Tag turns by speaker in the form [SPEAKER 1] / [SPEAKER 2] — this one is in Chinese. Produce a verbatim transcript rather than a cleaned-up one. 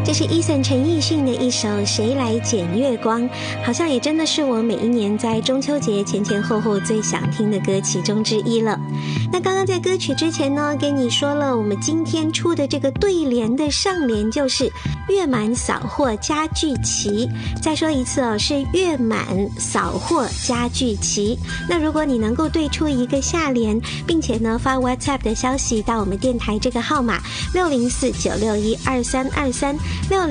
[SPEAKER 1] 这是 Eason 陈奕迅的一首《谁来捡月光》，好像也真的是我每一年在中秋节前前后后最想听的歌其中之一了。那刚刚在歌曲之前呢，跟你说了我们今天出的这个对联的上联就是月满扫货家具齐，再说一次哦，是月满扫货家具齐。那如果你能够对出一个下联，并且呢发 WhatsApp 的消息到我们电台这个号码六零四九六一二三二三六